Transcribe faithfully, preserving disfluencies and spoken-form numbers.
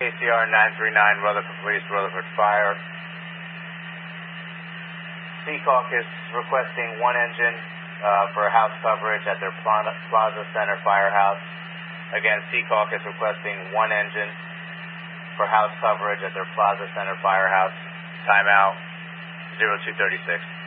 C R nine three nine, Rutherford Police, Rutherford Fire. Sea Caucus requesting one engine uh, for house coverage at their Plaza Center Firehouse. Again, Sea Caucus requesting one engine for house coverage at their Plaza Center Firehouse. Timeout zero two thirty-six.